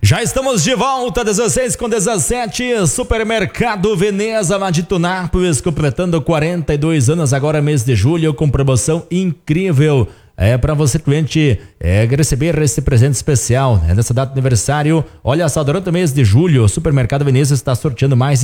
Já estamos de volta, 16:17, Supermercado Veneza, lá de Tunápolis, completando 42 anos agora, mês de julho, com promoção incrível. Para você, cliente, receber esse presente especial, nessa data de aniversário. Olha só, durante o mês de julho, o Supermercado Veneza está sorteando mais de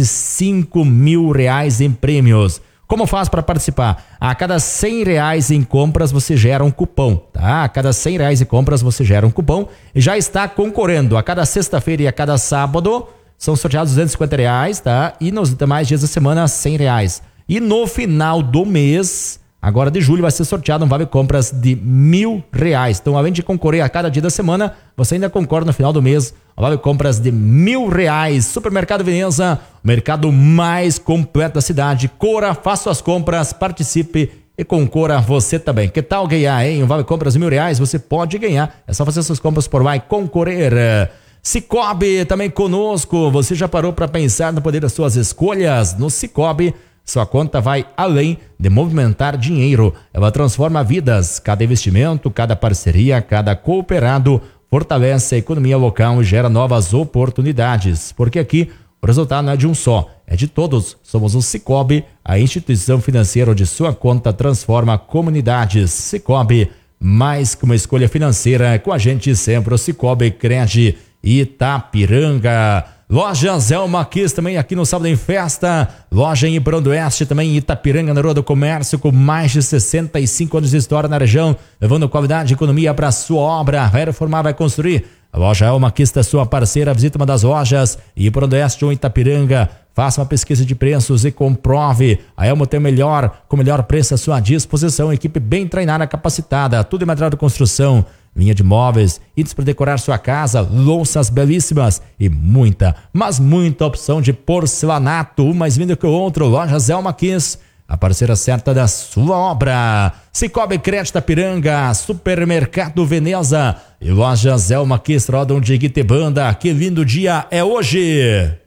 R$5.000 em prêmios. Como faz para participar? A cada R$100 em compras você gera um cupom, tá? A cada R$100 em compras você gera um cupom e já está concorrendo. A cada sexta-feira e a cada sábado são sorteados R$250, tá? E nos demais dias da semana, R$100. E no final do mês, agora de julho, vai ser sorteado um vale compras de R$1.000. Então, além de concorrer a cada dia da semana, você ainda concorre no final do mês um vale compras de R$1.000. Supermercado Veneza, o mercado mais completo da cidade. Corra, faça suas compras, participe e concorra você também. Que tal ganhar, hein? Um vale compras de R$1.000, você pode ganhar. É só fazer suas compras por lá e concorrer. Cicobi também conosco. Você já parou para pensar no poder das suas escolhas? No Cicobi, sua conta vai além de movimentar dinheiro. Ela transforma vidas. Cada investimento, cada parceria, cada cooperado fortalece a economia local e gera novas oportunidades. Porque aqui o resultado não é de um só, é de todos. Somos o Cicobi, a instituição financeira onde sua conta transforma comunidades. Cicobi, mais que uma escolha financeira, com a gente sempre o Cicobi Cred Itapiranga. Loja Zelma Kiss também aqui no Sábado em Festa. Loja em Ibrão do Oeste, também em Itapiranga, na Rua do Comércio, com mais de 65 anos de história na região, levando qualidade e economia para sua obra. Vai reformar, vai construir. A Loja Zelma Kiss é sua parceira. Visita uma das lojas em Ibrão do Oeste ou em Itapiranga. Faça uma pesquisa de preços e comprove. A Elmo tem com o melhor preço à sua disposição. Equipe bem treinada, capacitada. Tudo em material de construção, linha de móveis, itens para decorar sua casa, louças belíssimas e muita, mas muita opção de porcelanato, um mais lindo que o outro. Loja Zelma Kiss, a parceira certa da sua obra. Cicobi Cred Itapiranga, Supermercado Veneza e Loja Zelma Kiss rodam de Guitebanda. Que lindo dia é hoje!